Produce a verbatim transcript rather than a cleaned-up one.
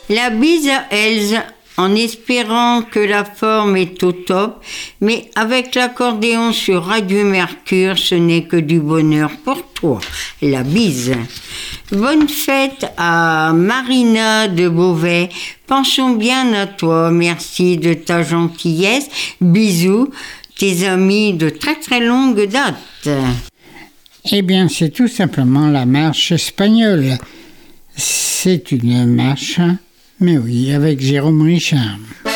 La bise à Elsa, en espérant que la forme est au top, mais avec l'accordéon sur Radio Mercure, ce n'est que du bonheur pour toi. La bise. Bonne fête à Marina de Beauvais. Pensons bien à toi. Merci de ta gentillesse. Bisous, tes amis de très très longue date. Eh bien, c'est tout simplement la marche espagnole. C'est une marche, mais oui, avec Jérôme Richard.